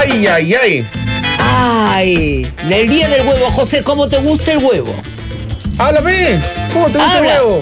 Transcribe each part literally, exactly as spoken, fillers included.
Ay, ay, ay. Ay, el día del huevo. José, ¿cómo te gusta el huevo? Háblame. ¿Cómo te gusta el Habla. huevo?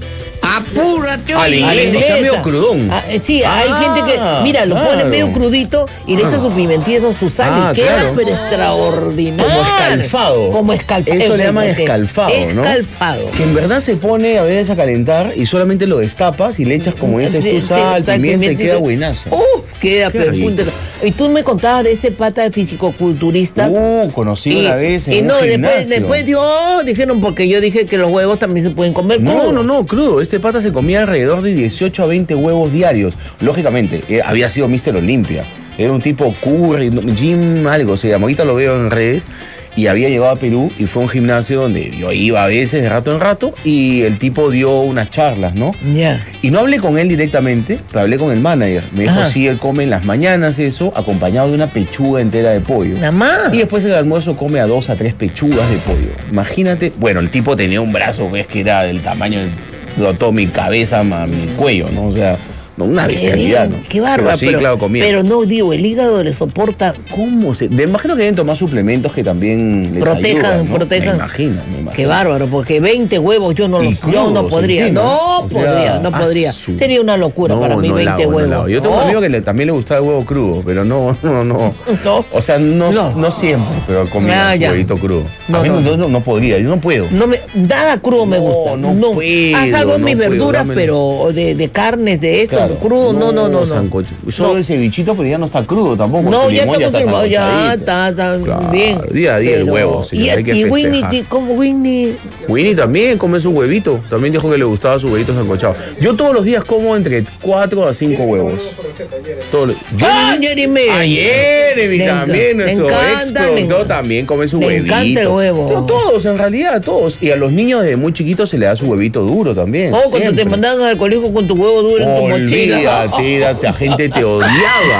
Apúrate, Al inglés, o sea, medio crudón. Ah, eh, sí, Ah, hay gente que, mira, lo pone claro. medio crudito y le echa su pimentito, su sal Ah, y queda claro. pero extraordinario. Como escalfado. Como escalfado. Eso le llaman escalfado, ¿no? Escalfado. Que en verdad se pone a veces a calentar y solamente lo destapas y le echas, como dices Sí, tú, sí, sal, sal, pimienta y pimienta. queda buenazo. Uf, queda Qué pero rico. punta. Y tú me contabas de ese pata de fisicoculturista. Uh, conocí una vez en y un no, después, gimnasio. después dio, dijeron, porque yo dije que los huevos también se pueden comer No, crudos. no, no, crudo. Este pata se comía alrededor de dieciocho a veinte huevos diarios. Lógicamente, eh, había sido míster Olympia. Era un tipo curry, gym, algo se llama. Ahorita lo veo en redes. Y había llegado a Perú y fue a un gimnasio donde yo iba a veces de rato en rato y el tipo dio unas charlas, ¿no? Ya. Y no hablé con él directamente, pero hablé con el manager. Me dijo, Ajá. sí, él come en las mañanas eso, acompañado de una pechuga entera de pollo. Nada más. Y después en el almuerzo come a dos a tres pechugas de pollo. Imagínate, bueno, el tipo tenía un brazo ves, que era del tamaño de toda mi cabeza, ma, mi cuello, ¿no? O sea, no, una Qué bestialidad, bien, ¿no? qué bárbaro. Pero sí, pero, claro, comía. pero no, digo, el hígado le soporta. ¿Cómo se...? Me imagino que deben tomar suplementos que también les Protejan, ayudan, ¿no? protejan. Me imagino, me imagino. Qué bárbaro, porque veinte huevos yo no Y los, yo no crudos podría. encima. No O sea, podría, no podría. asu. Sería una locura No, para mí no, veinte la hago, no huevos. la hago. Yo tengo un No. amigo que le- también le gustaba el huevo crudo, pero no, no, no. No. O sea, no, No. no. siempre, pero comía Ah, su ya. huevito crudo. No, a mí no, no, no, no podría, yo no puedo. No me, nada crudo me No, gusta. no puedo, Haz algo en no mis puedo, verduras, dámelo. pero de, de carnes, de esto, Claro. crudo, no, no, no. no. sancocho. Solo No. el cevichito, pero ya no está crudo tampoco. No, el ya limón está confirmado, ya sancochadito. está, está Claro, bien. día a día el Pero- huevo, señor, y, hay que y Winnie, festejar. ¿cómo Winnie? Winnie también come su huevito. También dijo que le gustaba su huevito sancochado. Yo todos los días como entre cuatro a cinco huevos. Todos los... ¡Ah, Jeremy! Ah, Jeremy Le enca- también, le nuestro encanta, ex le productor enca- también come su le huevito. encanta el huevo. To- Todos, en realidad, todos. Y a los niños desde muy chiquitos se les da su huevito duro también. Oh, cuando te siempre. mandaban al colegio con tu huevo duro en tu mochila. Olvídate, la, la gente te odiaba.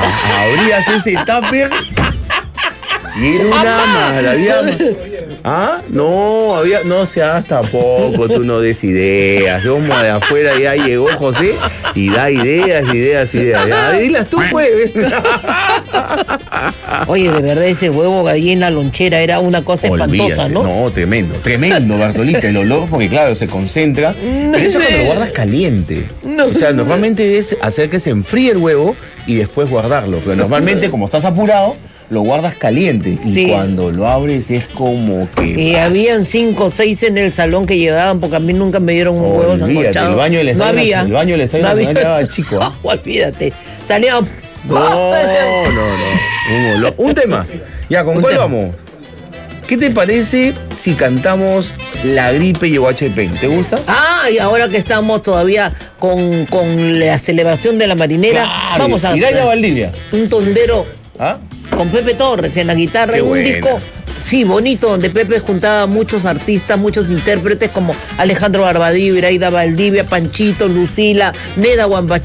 Abrías ese tupper y era una maravilla. ¿Ah? No, había, no seas tampoco, tú no des ideas. Como de afuera ya llegó José y da ideas, ideas, ideas. Ya, dilas tú, pues. Oye, de verdad, ese huevo ahí en la lonchera era una cosa espantosa, Olvídate, ¿no? No, tremendo, tremendo, Bartolita, el olor, porque claro, se concentra. Pero eso cuando lo guardas caliente. No O sea, sé. normalmente es hacer que se enfríe el huevo y después guardarlo. Pero normalmente, como estás apurado, lo guardas caliente. Y Sí. cuando lo abres es como que... Y habían cinco o seis en el salón que llegaban porque a mí nunca me dieron un huevo Olvídate, sancochado. el baño del no estadio- había. el baño del estadio no había. nacional quedaba chico, ¿ah? Olvídate. Salía. No, no, no. Un, olor. Un tema. Ya, ¿con Un cuál tema. vamos? ¿Qué te parece si cantamos La gripe llegó a Chepén? ¿Te gusta? Ah, y ahora que estamos todavía con, con la celebración de la marinera, Claro, vamos a Iraña Valdivia. un tondero ¿Ah? con Pepe Torres en la guitarra, Qué y un buena. disco, sí, bonito, donde Pepe juntaba muchos artistas, muchos intérpretes como Alejandro Barbadillo, Iraida Valdivia, Panchito, Lucila, Neda Guambache.